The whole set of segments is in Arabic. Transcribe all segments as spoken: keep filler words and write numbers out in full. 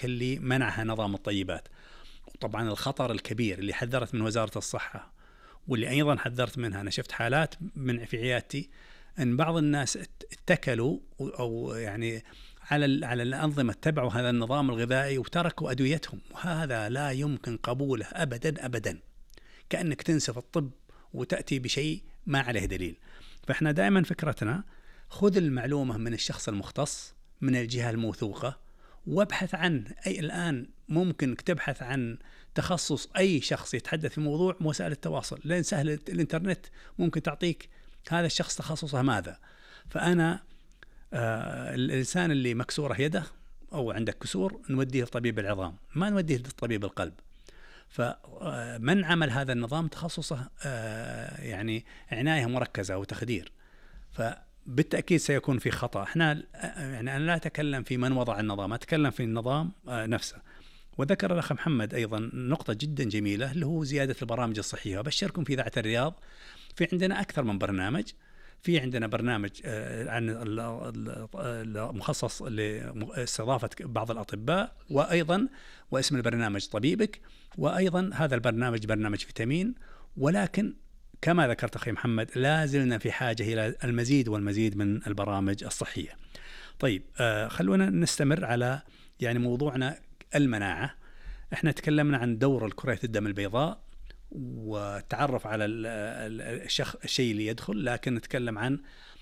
المشاكل اللي منعها نظام الطيبات. وطبعا الخطر الكبير اللي حذرت من وزارة الصحة واللي أيضا حذرت منها، أنا شفت حالات من في عيادتي أن بعض الناس اتكلوا أو يعني على على الأنظمة اتبعوا هذا النظام الغذائي وتركوا أدويتهم، وهذا لا يمكن قبوله أبدا أبدا، كأنك تنسف الطب وتأتي بشيء ما عليه دليل. فإحنا دائما فكرتنا خذ المعلومة من الشخص المختص من الجهة الموثوقة وابحث عن أي الآن ممكن تبحث عن تخصص أي شخص يتحدث في موضوع وسائل التواصل، لأن سهل الإنترنت ممكن تعطيك هذا الشخص تخصصه ماذا. فأنا آه الإنسان اللي مكسورة يده أو عندك كسور نوديه لطبيب العظام، ما نوديه لطبيب القلب. فمن عمل هذا النظام تخصصه آه يعني عناية مركزة وتخدير، فبالتأكيد سيكون في خطأ. احنا يعني أنا لا أتكلم في من وضع النظام، أتكلم في النظام آه نفسه. وذكر الأخ محمد أيضا نقطة جدا جميلة اللي هو زيادة البرامج الصحية. وبشركم في إذاعة الرياض في عندنا أكثر من برنامج. في عندنا برنامج عن المخصص لاستضافة بعض الأطباء، وأيضا واسم البرنامج طبيبك، وأيضا هذا البرنامج برنامج فيتامين. ولكن كما ذكرت أخي محمد لا زلنا في حاجة إلى المزيد والمزيد من البرامج الصحية. طيب خلونا نستمر على يعني موضوعنا المناعة. احنا تكلمنا عن دور الكرة الدم البيضاء وتعرف على الشخ... الشيء اللي يدخل، لكن نتكلم عن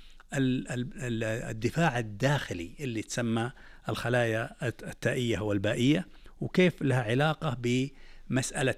الدفاع الداخلي اللي تسمى الخلايا التائية والبائية، وكيف لها علاقة بمسألة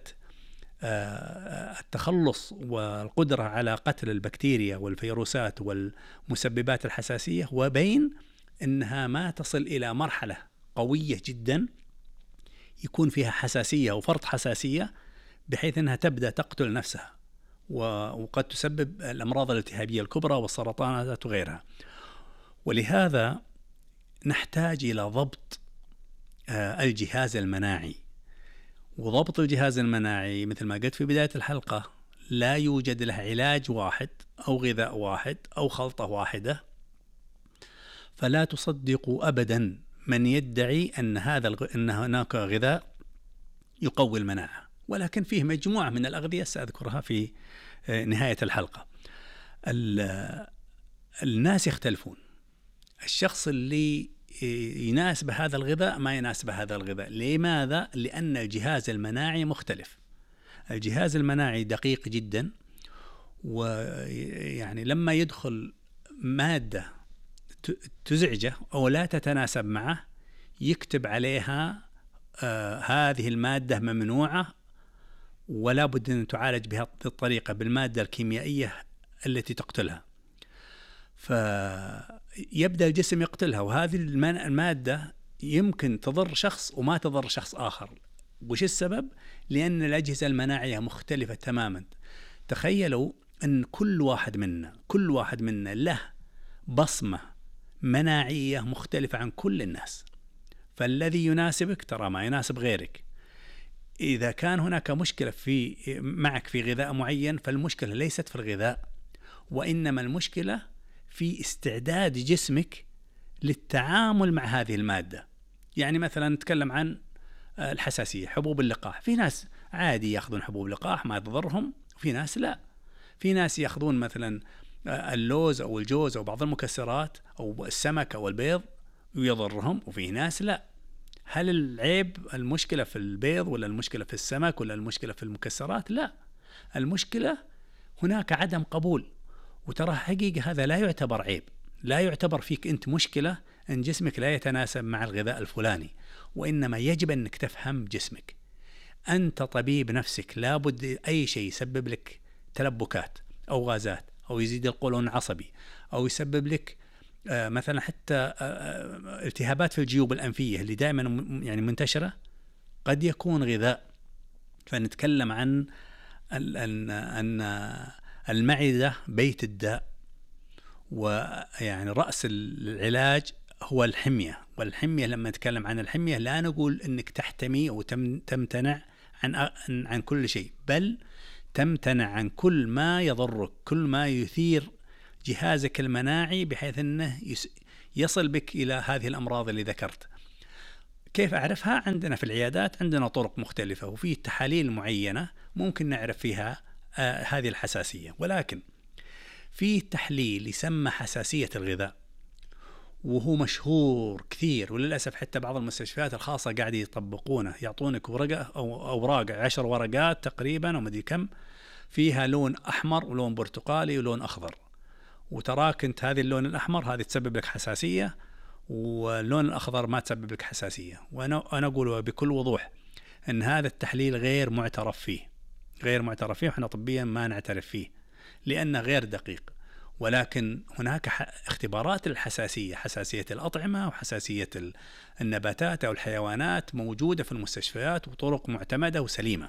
التخلص والقدرة على قتل البكتيريا والفيروسات والمسببات الحساسية، وبين أنها ما تصل إلى مرحلة قوية جدا يكون فيها حساسية وفرط حساسية بحيث أنها تبدأ تقتل نفسها وقد تسبب الأمراض الالتهابية الكبرى والسرطانات وغيرها. ولهذا نحتاج إلى ضبط الجهاز المناعي. وضبط الجهاز المناعي مثل ما قلت في بداية الحلقة لا يوجد له علاج واحد أو غذاء واحد أو خلطة واحدة. فلا تصدقوا أبدا من يدعي أن هذا الغ... أن هناك غذاء يقوي المناعة، ولكن فيه مجموعة من الأغذية سأذكرها في نهاية الحلقة. الناس يختلفون. الشخص اللي يناسب هذا الغذاء ما يناسب هذا الغذاء. لماذا؟ لأن الجهاز المناعي مختلف. الجهاز المناعي دقيق جدا، ويعني لما يدخل مادة تزعجه أو لا تتناسب معه يكتب عليها آه هذه المادة ممنوعة ولا بد أن تعالج بهذه الطريقة بالمادة الكيميائية التي تقتلها. فيبدأ الجسم يقتلها، وهذه المادة يمكن تضر شخص وما تضر شخص آخر. وش السبب؟ لأن الأجهزة المناعية مختلفة تماما. تخيلوا أن كل واحد منا كل واحد منا له بصمة مناعية مختلفة عن كل الناس. فالذي يناسبك ترى ما يناسب غيرك. إذا كان هناك مشكلة في معك في غذاء معين، فالمشكلة ليست في الغذاء، وإنما المشكلة في استعداد جسمك للتعامل مع هذه المادة. يعني مثلا نتكلم عن الحساسية، حبوب اللقاح. في ناس عادي يأخذون حبوب اللقاح ما تضرهم، وفي ناس لا. في ناس يأخذون مثلا اللوز أو الجوز أو بعض المكسرات أو السمك أو البيض ويضرهم، وفي ناس لا. هل العيب المشكلة في البيض ولا المشكلة في السمك ولا المشكلة في المكسرات؟ لا، المشكلة هناك عدم قبول. وترى حقيقة هذا لا يعتبر عيب، لا يعتبر فيك أنت مشكلة أن جسمك لا يتناسب مع الغذاء الفلاني، وإنما يجب أنك تفهم جسمك. أنت طبيب نفسك، لابد أي شيء يسبب لك تلبكات أو غازات أو يزيد القولون العصبي أو يسبب لك آه مثلا حتى آه التهابات في الجيوب الأنفية اللي دائما يعني منتشرة، قد يكون غذاء. فنتكلم عن أن أن المعدة بيت الداء، ويعني رأس العلاج هو الحمية. والحمية لما نتكلم عن الحمية لا نقول أنك تحتمي أو تمتنع عن عن كل شيء، بل تمتنع عن كل ما يضرك، كل ما يثير جهازك المناعي بحيث أنه يصل بك إلى هذه الأمراض اللي ذكرت. كيف أعرفها؟ عندنا في العيادات عندنا طرق مختلفة، وفي تحاليل معينة ممكن نعرف فيها آه هذه الحساسية. ولكن في تحليل يسمى حساسية الغذاء، وهو مشهور كثير، وللأسف حتى بعض المستشفيات الخاصة قاعد يطبقونه، يعطونك ورقة أو أوراق عشر ورقات تقريبا أو مدري كم، فيها لون أحمر ولون برتقالي ولون أخضر، وتراك أنت هذه اللون الأحمر هذه تسبب لك حساسية، واللون الأخضر ما تسبب لك حساسية. وأنا أنا أقول بكل وضوح أن هذا التحليل غير معترف فيه، غير معترف فيه، وإحنا طبيا ما نعترف فيه لأنه غير دقيق. ولكن هناك اختبارات الحساسية، حساسية الأطعمة وحساسية النباتات أو الحيوانات، موجودة في المستشفيات وطرق معتمدة وسليمة.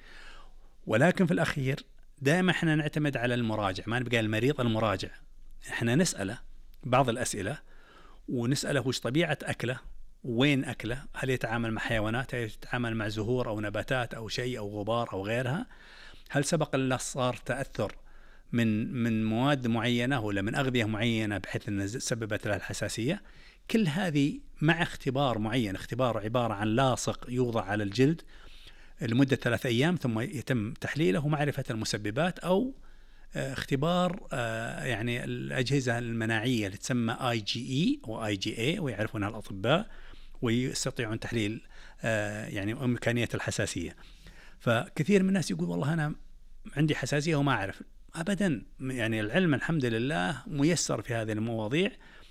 ولكن في الأخير دائما احنا نعتمد على المراجع، ما نبقى المريض المراجع، احنا نسأله بعض الأسئلة، ونسأله وش طبيعة أكله، وين أكله، هل يتعامل مع حيوانات، هل يتعامل مع زهور أو نباتات أو شيء أو غبار أو غيرها، هل سبق له صار تأثر من من مواد معينة ولا من أغذية معينة بحيث أن سببت له الحساسية. كل هذه مع اختبار معين، اختبار عبارة عن لاصق يوضع على الجلد لمدة ثلاث أيام ثم يتم تحليله ومعرفة المسببات، أو اختبار يعني الأجهزة المناعية اللي تسمى آي جي إي أو آي جي إيه، ويعرفونها الأطباء ويستطيعون تحليل يعني إمكانية الحساسية. فكثير من الناس يقول والله أنا عندي حساسية وما أعرف. أبدا، يعني العلم الحمد لله ميسر في هذه المواضيع،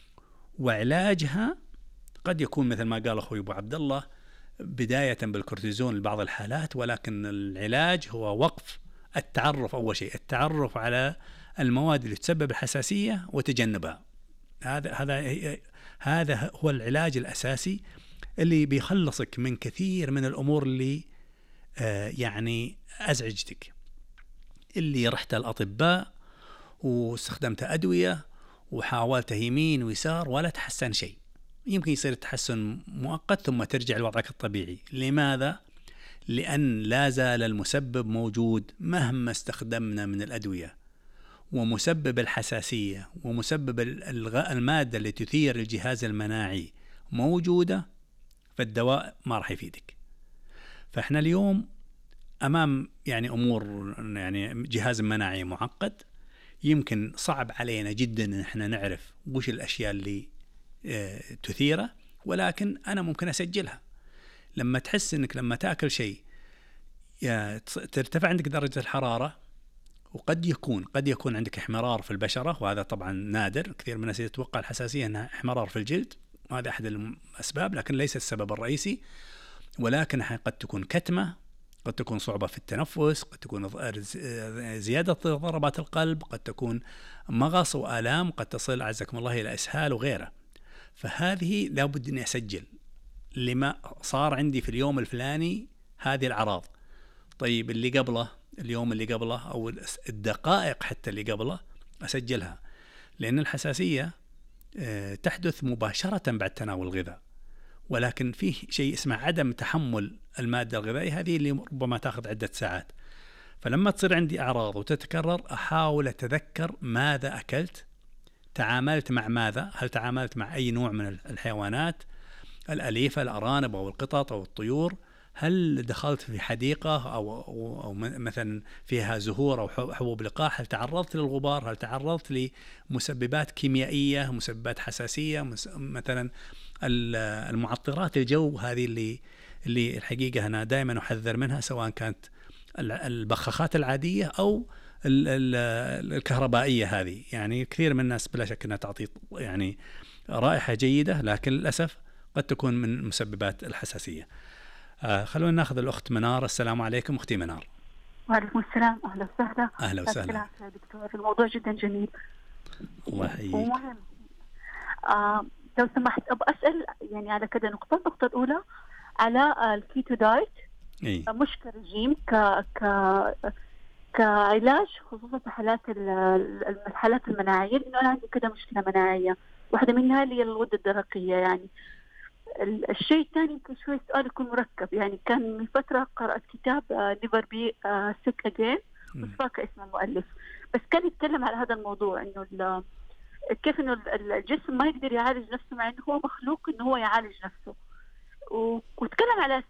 وعلاجها قد يكون مثل ما قال أخوي أبو عبد الله بداية بالكورتيزون لبعض الحالات، ولكن العلاج هو وقف التعرف. أول شيء التعرف على المواد اللي تسبب الحساسية وتجنبها. هذا هذا هذا هو العلاج الأساسي اللي بيخلصك من كثير من الأمور اللي آه يعني أزعجتك، اللي رحت الأطباء واستخدمت أدوية وحاولت يمين ويسار ولا تحسن شيء. يمكن يصير التحسن مؤقت ثم ترجع لوضعك الطبيعي. لماذا؟ لأن لا زال المسبب موجود مهما استخدمنا من الأدوية، ومسبب الحساسية ومسبب المادة التي تثير الجهاز المناعي موجودة، فالدواء ما راح يفيدك. فإحنا اليوم أمام يعني أمور، يعني جهاز مناعي معقد، يمكن صعب علينا جدا إن إحنا نعرف وش الأشياء اللي اه تثيره، ولكن أنا ممكن أسجلها. لما تحس إنك لما تأكل شيء ترتفع عندك درجة الحرارة، وقد يكون قد يكون عندك احمرار في البشرة، وهذا طبعا نادر، كثير من الناس يتوقع الحساسية أنها احمرار في الجلد، وهذا أحد الأسباب لكن ليس السبب الرئيسي. ولكن قد تكون كتمة، قد تكون صعوبة في التنفس، قد تكون زيادة ضربات القلب، قد تكون مغص وآلام، قد تصل أعزكم الله إلى إسهال وغيره. فهذه لابد أني أسجل لما صار عندي في اليوم الفلاني هذه الأعراض. طيب اللي قبله، اليوم اللي قبله، أو الدقائق حتى اللي قبله أسجلها، لأن الحساسية تحدث مباشرة بعد تناول الغذاء، ولكن فيه شيء اسمه عدم تحمل المادة الغذائية، هذه اللي ربما تأخذ عدة ساعات. فلما تصير عندي أعراض وتتكرر أحاول أتذكر ماذا أكلت، تعاملت مع ماذا، هل تعاملت مع أي نوع من الحيوانات الأليفة، الأرانب أو القطط أو الطيور، هل دخلت في حديقة أو, أو, أو مثلا فيها زهور أو حبوب لقاح، هل تعرضت للغبار، هل تعرضت لمسببات كيميائية، مسببات حساسية، مثلا المعطرات الجو، هذه اللي اللي الحقيقة أنا دائما أحذر منها، سواء كانت البخاخات العادية أو الكهربائية. هذه يعني كثير من الناس بلا شك أنها تعطي يعني رائحة جيدة، لكن للأسف قد تكون من مسببات الحساسية. آه خلونا ناخذ الأخت منار. السلام عليكم أختي منار. وعليكم السلام، أهلا وسهلا. أهلا وسهلا يا دكتور، الموضوع جدا جميل. الله يحييك. ومهم. آه لو سمحت أبغى أسأل يعني على كذا نقطة. النقطة الأولى على الكيتو دايت، إيه؟ مش كرجيم، ك ك كعلاج خصوصا في حالات الحالات المناعية، لأنه أنا عندي كذا مشكلة مناعية، واحدة منها اللي هي الغدة الدرقية. يعني الشيء الثاني يمكن شوي سؤال يكون مركب. يعني كان من فترة قرأت كتاب نيفر بي سيك أجين، مش فاكرة اسم المؤلف، بس كان يتكلم على هذا الموضوع، إنه كيف إنه الجسم ما يقدر يعالج نفسه مع إنه هو مخلوق إنه هو يعالج نفسه. و- وتكلم على